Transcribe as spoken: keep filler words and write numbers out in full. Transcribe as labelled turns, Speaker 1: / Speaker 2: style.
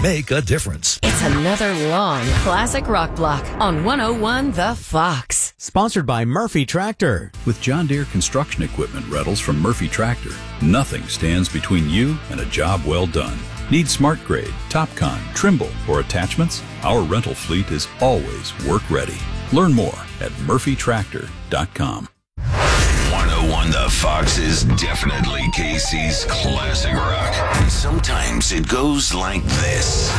Speaker 1: make a difference.
Speaker 2: It's another long classic rock block on one oh one The Fox.
Speaker 3: Sponsored by Murphy Tractor.
Speaker 4: With John Deere construction equipment rentals from Murphy Tractor, nothing stands between you and a job well done. Need Smart Grade, TopCon, Trimble, or attachments? Our rental fleet is always work ready. Learn more at murphy tractor dot com.
Speaker 5: one oh one The Fox is definitely K C's classic rock. And sometimes it goes like this.